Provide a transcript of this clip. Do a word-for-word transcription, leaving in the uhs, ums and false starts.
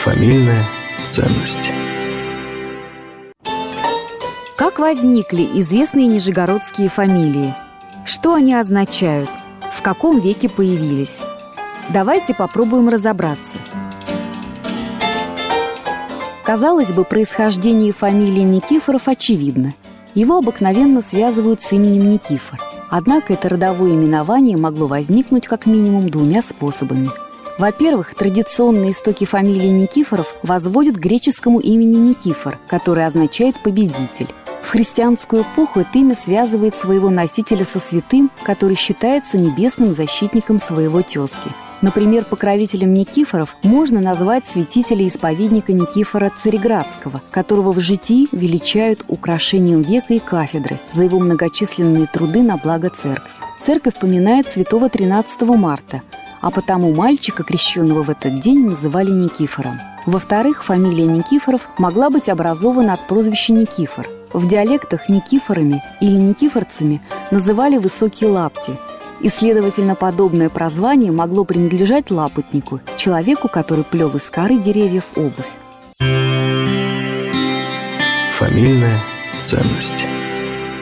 Фамильная ценность. Как возникли известные нижегородские фамилии? Что они означают? В каком веке появились? Давайте попробуем разобраться. Казалось бы, происхождение фамилии Никифоров очевидно. Его обыкновенно связывают с именем Никифор. Однако это родовое именование могло возникнуть как минимум двумя способами. Во-первых, традиционные истоки фамилии Никифоров возводят к греческому имени Никифор, которое означает «победитель». В христианскую эпоху это имя связывает своего носителя со святым, который считается небесным защитником своего тезки. Например, покровителем Никифоров можно назвать святителя-исповедника Никифора Цареградского, которого в житии величают украшением века и кафедры за его многочисленные труды на благо церкви. Церковь поминает святого тринадцатого марта, а потому мальчика, крещенного в этот день, называли Никифором. Во-вторых, фамилия Никифоров могла быть образована от прозвища Никифор. В диалектах Никифорами или никифорцами называли высокие лапти, и, следовательно, подобное прозвание могло принадлежать лапотнику, человеку, который плел из коры деревьев обувь. Фамильная ценность.